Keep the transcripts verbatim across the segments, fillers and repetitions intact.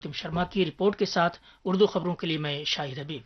تم شرما کی رپورٹ کے ساتھ اردو خبروں کے لیے میں شاہد حبیب۔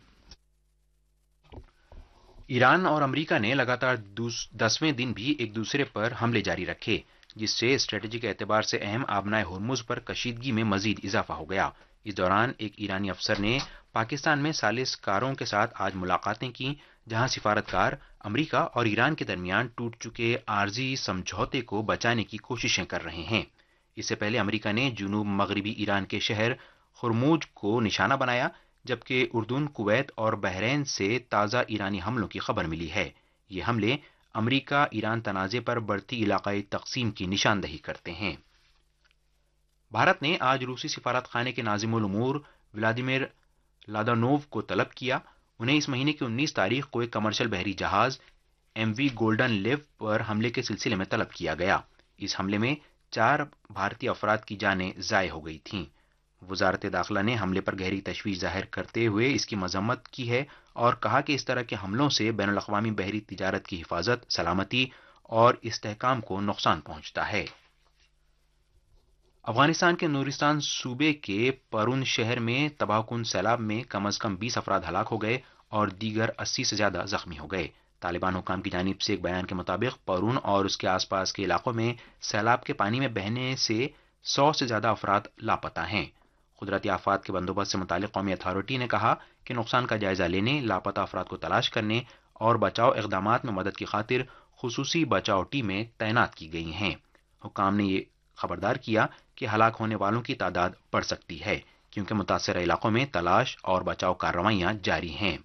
ایران اور امریکہ نے لگاتار دسویں دن بھی ایک دوسرے پر حملے جاری رکھے، جس سے اسٹریٹجک اعتبار سے اہم آبنائے ہرمز پر کشیدگی میں مزید اضافہ ہو گیا۔ اس دوران ایک ایرانی افسر نے پاکستان میں ثالث کاروں کے ساتھ آج ملاقاتیں کی، جہاں سفارتکار امریکہ اور ایران کے درمیان ٹوٹ چکے عارضی سمجھوتے کو بچانے کی کوششیں کر رہے ہیں۔ اس سے پہلے امریکہ نے جنوب مغربی ایران کے شہر خرموج کو نشانہ بنایا، جبکہ اردن، کویت اور بحرین سے تازہ ایرانی حملوں کی خبر ملی ہے۔ یہ حملے امریکہ ایران تنازع پر بڑھتی علاقائی تقسیم کی نشاندہی کرتے ہیں۔ بھارت نے آج روسی سفارت خانے کے ناظم الامور ولادیمیر لادانوو کو طلب کیا۔ انہیں اس مہینے کی انیس تاریخ کو ایک کمرشل بحری جہاز ایم وی گولڈن لیو پر حملے کے سلسلے میں طلب کیا گیا۔ اس حملے میں چار بھارتی افراد کی جانیں ضائع ہو گئی تھیں۔ وزارت داخلہ نے حملے پر گہری تشویش ظاہر کرتے ہوئے اس کی مذمت کی ہے اور کہا کہ اس طرح کے حملوں سے بین الاقوامی بحری تجارت کی حفاظت، سلامتی اور استحکام کو نقصان پہنچتا ہے۔ افغانستان کے نورستان صوبے کے پرون شہر میں تباہ کن سیلاب میں کم از کم بیس افراد ہلاک ہو گئے اور دیگر اسی سے زیادہ زخمی ہو گئے۔ طالبان حکام کی جانب سے ایک بیان کے مطابق پرون اور اس کے آس پاس کے علاقوں میں سیلاب کے پانی میں بہنے سے سو سے زیادہ افراد لاپتہ ہیں۔ قدرتی آفات کے بندوبست سے متعلق قومی اتھارٹی نے کہا کہ نقصان کا جائزہ لینے، لاپتہ افراد کو تلاش کرنے اور بچاؤ اقدامات میں مدد کی خاطر خصوصی بچاؤ ٹیمیں تعینات کی گئی ہیں۔ حکام نے یہ خبردار کیا کہ ہلاک ہونے والوں کی تعداد بڑھ سکتی ہے، کیونکہ متاثرہ علاقوں میں تلاش اور بچاؤ کارروائیاں جاری ہیں۔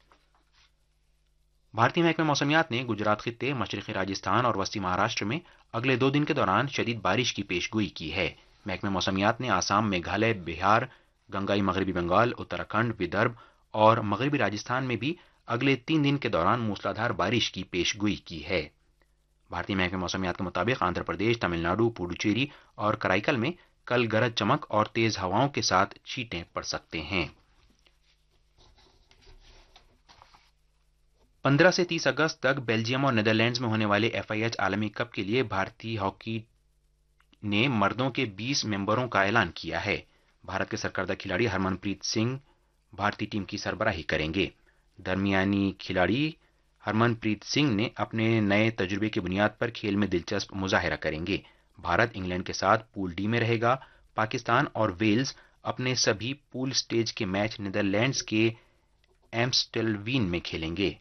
بھارتی محکمہ موسمیات نے گجرات خطے، مشرقی راجستھان اور وسطی مہاراشٹر میں اگلے دو دن کے دوران شدید بارش کی پیش گوئی کی ہے۔ محکمہ موسمیات نے آسام، میگھالیہ، بہار، گنگائی مغربی بنگال، اتراکھنڈ، ودربھ اور مغربی راجستھان میں بھی اگلے تین دن کے دوران موسلادھار بارش کی پیش گوئی کی ہے۔ بھارتی محکمہ موسمیات کے مطابق آندھرا پردیش، تمل ناڈو، پڈوچیری اور کرائیکل میں کل گرج چمک اور تیز ہواؤں کے ساتھ چھینٹیں پڑ سکتے ہیں۔ پندرہ سے تیس اگست تک بیلجیم اور نیدرلینڈز میں ہونے والے ایف آئی ایچ عالمی کپ کے لیے بھارتی ہاکی نے مردوں کے بیس ممبروں کا اعلان کیا ہے۔ بھارت کے سرکردہ کھلاڑی ہرمن پریت سنگھ بھارتی ٹیم کی سربراہی کریں گے۔ درمیانی کھلاڑی ہرمن پریت سنگھ نے اپنے نئے تجربے کی بنیاد پر کھیل میں دلچسپ مظاہرہ کریں گے۔ بھارت انگلینڈ کے ساتھ پول ڈی میں رہے گا۔ پاکستان اور ویلز اپنے سبھی پول سٹیج کے میچ نیدرلینڈز کے ایمسٹلوین میں کھیلیں گے۔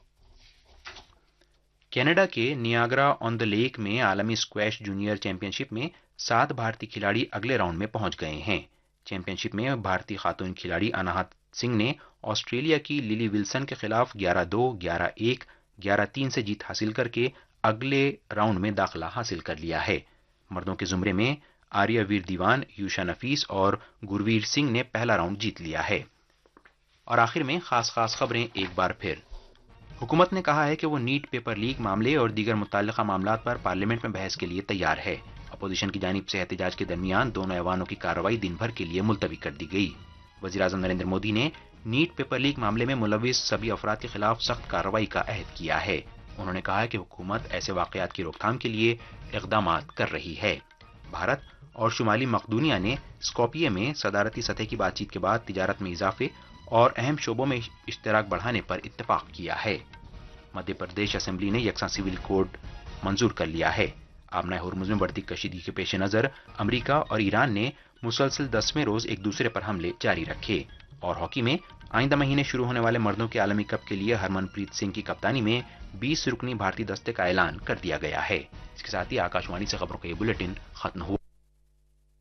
کینیڈا کے نیاگرا آن دا لیک میں عالمی اسکواش جونیئر چیمپئن شپ میں سات بھارتی کھلاڑی اگلے راؤنڈ میں پہنچ گئے ہیں۔ چیمپئن شپ میں بھارتی خاتون کھلاڑی اناہت سنگھ نے آسٹریلیا کی للی ولسن کے خلاف گیارہ دو، گیارہ ایک، گیارہ تین سے جیت حاصل کر کے اگلے راؤنڈ میں داخلہ حاصل کر لیا ہے۔ مردوں کے زمرے میں آریہ ویر دیوان، یوشا نفیس اور گرویر سنگھ نے پہلا راؤنڈ جیت لیا ہے۔ اور آخر میں خاص خاص خبریں ایک بار پھر۔ حکومت نے کہا ہے کہ وہ نیٹ پیپر لیک معاملے اور دیگر متعلقہ معاملات پر پارلیمنٹ میں بحث کے لیے تیار ہے۔ اپوزیشن کی جانب سے احتجاج کے درمیان دونوں ایوانوں کی کارروائی دن بھر کے لیے ملتوی کر دی گئی۔ وزیراعظم نریندر مودی نے نیٹ پیپر لیک معاملے میں ملوث سبھی افراد کے خلاف سخت کارروائی کا عہد کیا ہے۔ انہوں نے کہا کہ حکومت ایسے واقعات کی روک تھام کے لیے اقدامات کر رہی ہے۔ بھارت اور شمالی مقدونیہ نے اسکوپیے میں صدارتی سطح کی بات چیت کے بعد تجارت میں اضافے اور اہم شعبوں میں اشتراک بڑھانے پر اتفاق کیا ہے۔ مدھیہ پردیش اسمبلی نے یکساں سول کوڈ منظور کر لیا ہے۔ آبنائے ہرمز میں بڑھتی کشیدگی کے پیش نظر امریکہ اور ایران نے مسلسل دسویں روز ایک دوسرے پر حملے جاری رکھے۔ اور ہاکی میں آئندہ مہینے شروع ہونے والے مردوں کے عالمی کپ کے لیے ہرمن پریت سنگھ کی کپتانی میں بیس رکنی بھارتی دستے کا اعلان کر دیا گیا ہے۔ اس کے ساتھ ہی آکاش وانی سے خبروں کا یہ بلیٹن ختم ہوا۔